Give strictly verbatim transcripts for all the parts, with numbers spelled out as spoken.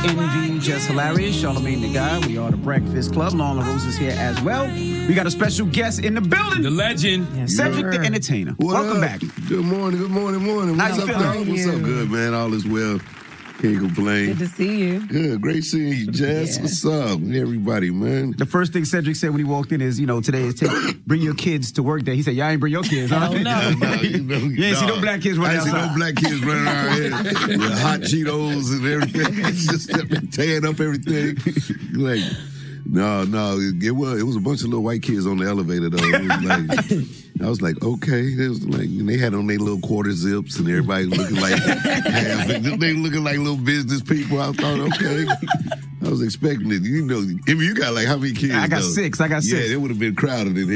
Envy, Just Hilarious, Charlamagne the Guy. We are the Breakfast Club. Long and Roses here as well. We got a special guest in the building. The legend. Yes, Cedric the Entertainer. What Welcome up? back. Good morning, good morning, morning. How What's you up, feeling? dog? What's up? Good, man. All is well. Can't complain. Good to see you. Good. Great seeing you, Jess. Yeah. What's up? Everybody, man. The first thing Cedric said when he walked in is, you know, today is take, bring your kids to work day. He said, y'all ain't bring your kids, huh? Hell no. you know, You ain't see no black kids running I ain't see outside. no black kids running around here with hot Cheetos and everything. Just tearing up everything. Like, no, no, it, it was it was a bunch of little white kids on the elevator though. It was like, I was like, okay. It was like, and they had on their little quarter zips and everybody looking like half. They looking like little business people. I thought, okay. I was expecting it. You know, if you got like how many kids? I got though? six. I got six. Yeah, it would have been crowded in here.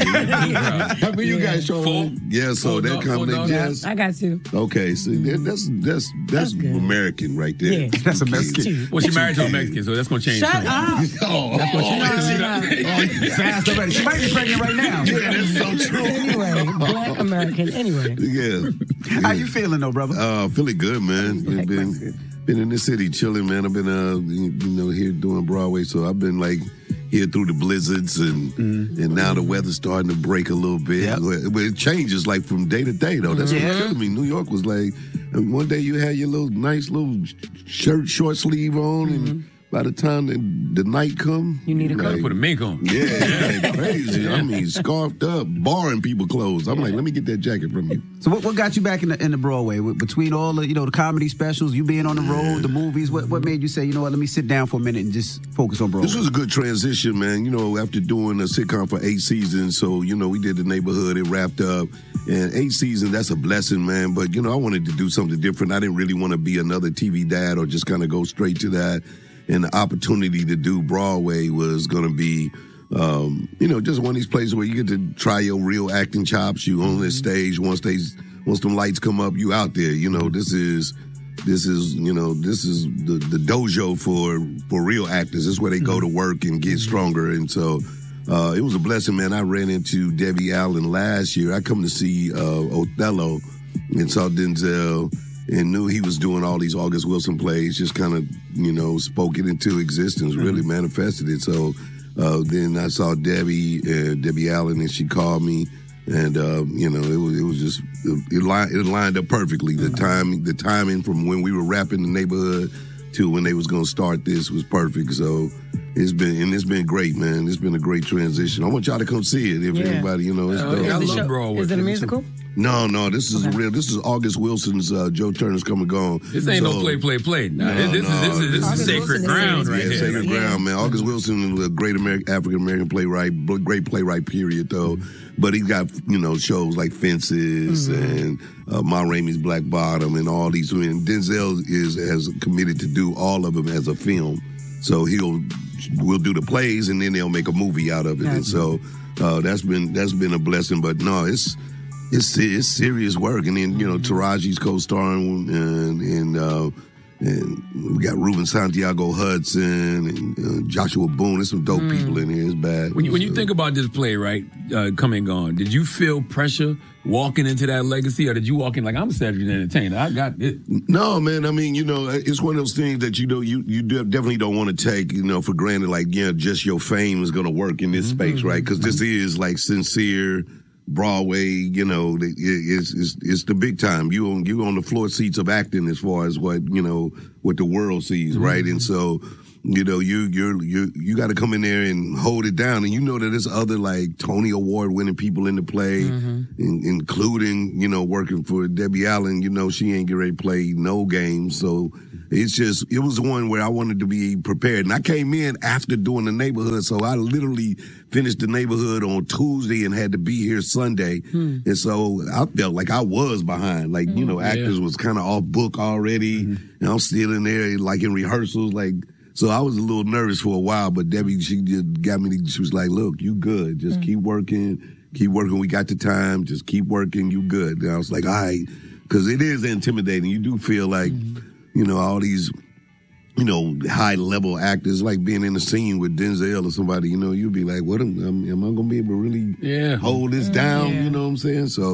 How many you guys showing? Four. Yeah, so Four that dog- comes four in. dogs. Yes. I got two. Okay, so that, that's that's that's, good. American right there. Yeah. That's a Two Mexican. kids. Well, she married to a Mexican, so that's going to change. Shut something. up. Oh, That's what she No, married no, no. to. Fast already. She might be pregnant right now. yeah, that's so true. Anyway, black American. Anyway. Yeah. How you feeling though, brother? Uh, feeling good, man. Black been Mexican. been in the city chilling, man. I've been uh you know here doing Broadway, so I've been like here through the blizzards and Mm-hmm. and now the weather's starting to break a little bit. Yep. But it changes like from day to day though. That's Yeah. what's killing me. New York was like, and one day you had your little nice little shirt, short sleeve on, and by the time the, the night come, You need a like, coat. Put a mink on. yeah, it's like crazy. I mean, scarfed up, barring people clothes. I'm like, let me get that jacket from you. So what, what got you back in the in the Broadway? With- Between all the you know the comedy specials, you being on the road, the movies, what what made you say, you know what, let me sit down for a minute and just focus on Broadway? This was a good transition, man. You know, after doing a sitcom for eight seasons, so, you know, we did The Neighborhood, it wrapped up. And eight seasons, that's a blessing, man. But, you know, I wanted to do something different. I didn't really want to be another T V dad or just kind of go straight to that. And the opportunity to do Broadway was going to be, um, you know, just one of these places where you get to try your real acting chops. You on the stage, once they, once them lights come up, you out there. You know, this is... This is, you know, this is the, the dojo for for real actors. This is where they go to work and get stronger. And so uh, it was a blessing, man. I ran into Debbie Allen last year. I come to see uh, Othello and saw Denzel and knew he was doing all these August Wilson plays, just kind of, you know, spoke it into existence, really manifested it. So uh, then I saw Debbie, uh, Debbie Allen, and she called me. And uh, you know, it was it was just it lined it lined up perfectly. The time the timing from when we were rapping The Neighborhood to when they was gonna start this was perfect. So it's been and it's been great, man. It's been a great transition. I want y'all to come see it if Yeah. anybody, you know, it's Oh, dope. yeah, I Is, love the show- Broadway. is it a musical? No, no, this is real. This is August Wilson's uh, Joe Turner's Come and Gone. This ain't no So- play, play, play. Nah, No, this, no, is this is this August is sacred Wilson is ground serious. right Yeah, here. sacred Yeah. ground, man. August Wilson was a great American African American playwright, b- great playwright, period, though. But he got, you know, shows like Fences and uh, Ma Rainey's Black Bottom and all these. And Denzel is has committed to do all of them as a film. So he'll we'll do the plays and then they'll make a movie out of it. And so uh, that's been that's been a blessing. But no, it's it's it's serious work. And then, you know, Taraji's co-starring and and. Uh, And we got Ruben Santiago Hudson and uh, Joshua Boone. There's some dope people in here. It's bad. When you, when you So- think about this play, right, uh, Come and Gone, did you feel pressure walking into that legacy, or did you walk in like, I'm Cedric the Entertainer, I got it? No, man. I mean, you know, it's one of those things that you know you you de- definitely don't want to take, you know, for granted. Like, yeah, just your fame is going to work in this space, right? Because this is like sincere Broadway. You know, it- it's it's it's the big time. You on you on the floor seats of acting as far as what you know what the world sees, right? And so. You know, you you're you you got to come in there and hold it down, and you know that there's other like Tony Award winning people in the play, in, including you know working for Debbie Allen. You know, she ain't get ready to play no games, so it's just it was one where I wanted to be prepared, and I came in after doing The Neighborhood, so I literally finished The Neighborhood on Tuesday and had to be here Sunday, and so I felt like I was behind, like you know actors was kind of off book already, and I'm still in there like in rehearsals, like. So I was a little nervous for a while, but Debbie, she just got me, to, she was like, look, you good. Just keep working, keep working. We got the time. Just keep working. You good. And I was like, all right. Because it is intimidating. You do feel like, you know, all these, you know, high-level actors, like being in the scene with Denzel or somebody, you know, you'd be like, what am, am, am I going to be able to really Yeah. hold this down? Yeah. You know what I'm saying? So,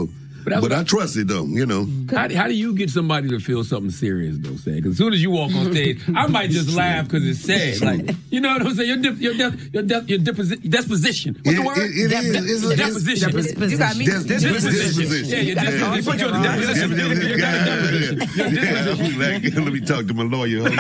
But, but I trust it though, you know. How, how do you get somebody to feel something serious though, sad? Because as soon as you walk on stage, I might just laugh because it's sad. Like, you know what I'm saying? Your dip, your dip, your dip, your deposi- disposition. What's the It- word? it- it Dep- is. dep- It's a- deposition. Deposition. You got me. Dis- dis- disposition. Yeah, your disposition. They put you on the deposition. You got a deposition. Your disposition. Yeah, like, let me talk to my lawyer. Hold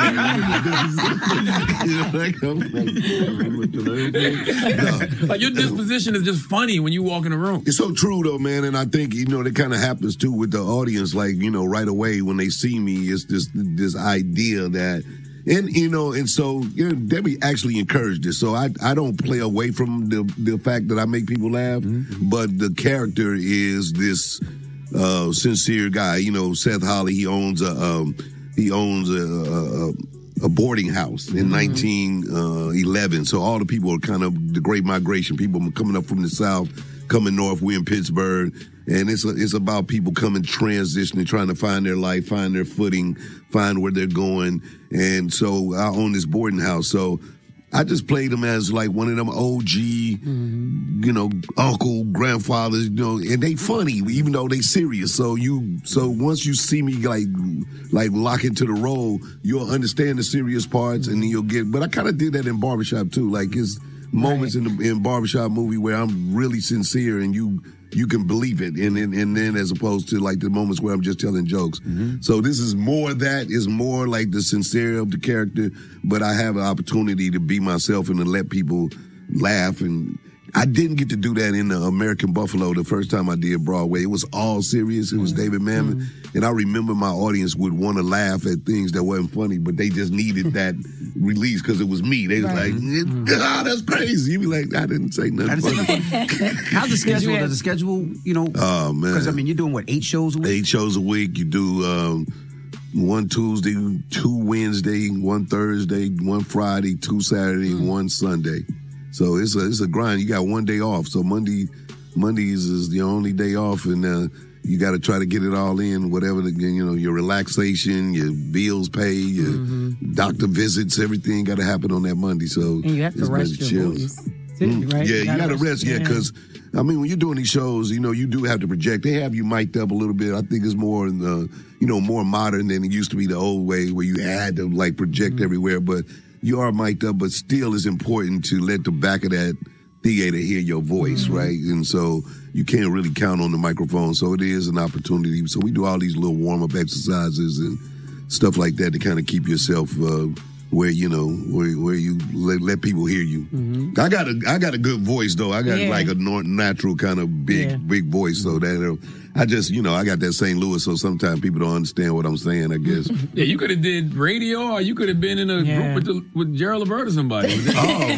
on. Like your disposition is just funny when you walk in the room. It's so true though, man, and I think you know that kind of happens too with the audience. Like you know, right away when they see me, it's this this idea that, and you know, and so you know, Debbie actually encouraged it. So I I don't play away from the the fact that I make people laugh, mm-hmm. but the character is this uh, sincere guy. You know, Seth Holly, he owns a um, he owns a. a, a a boarding house in mm-hmm. nineteen eleven. So all the people are kind of the Great Migration. People coming up from the South, coming north. We're in Pittsburgh. And it's a, it's about people coming, transitioning, trying to find their life, find their footing, find where they're going. And so I own this boarding house. So I just played them as like one of them O G, mm-hmm. you know, uncle, grandfathers, you know, and they funny, even though they serious. So you, so once you see me like, like lock into the role, you'll understand the serious parts and then you'll get, but I kind of did that in Barbershop too. Like it's moments right. in the in Barbershop movie where I'm really sincere and you, you can believe it. And then, and then as opposed to like the moments where I'm just telling jokes. Mm-hmm. So this is more that is more like the sincerity of the character, but I have an opportunity to be myself and to let people laugh. And I didn't get to do that in the American Buffalo the first time I did Broadway. It was all serious. It was mm-hmm. David Mamet. Mm-hmm. And I remember my audience would want to laugh at things that wasn't funny, but they just needed that release because it was me. They was right. like, mm-hmm. God, that's crazy. You be like, I didn't say nothing funny. How's the schedule? Does the schedule, you know? Oh, man. Because, I mean, you're doing, what, eight shows a week? Eight shows a week. You do um, one Tuesday, two Wednesday, one Thursday, one Friday, two Saturday, mm-hmm. one Sunday. So it's a, it's a grind. You got one day off. So Monday, Mondays is the only day off, and uh, you got to try to get it all in, whatever, the, you know, your relaxation, your bills paid, your mm-hmm. doctor visits, everything got to happen on that Monday. So and you have to rest your voice, too, mm, right? Yeah, you you got to rest, yeah, because, I mean, when you're doing these shows, you know, you do have to project. They have you mic'd up a little bit. I think it's more, uh, you know, more modern than it used to be the old way where you had to, like, project mm-hmm. everywhere, but you are mic'd up, but still it's important to let the back of that theater hear your voice, mm-hmm. right? And so you can't really count on the microphone. So it is an opportunity. So we do all these little warm-up exercises and stuff like that to kind of keep yourself uh, where, you know, where where you let, let people hear you. Mm-hmm. I got a I got a good voice, though. I got yeah. like a natural kind of big, yeah. big voice. So that uh, I just, you know, I got that Saint Louis, so sometimes people don't understand what I'm saying, I guess. Yeah, you could have did radio, or you could have been in a yeah. group with the, with Gerald Levert or somebody. Oh,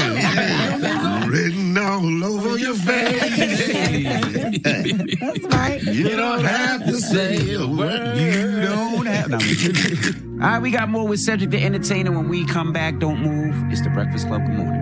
man. Written all over your face. That's right. You don't have to say a word. You don't have no, All right, we got more with Cedric the Entertainer. When we come back, don't move. It's the Breakfast Club. Good morning.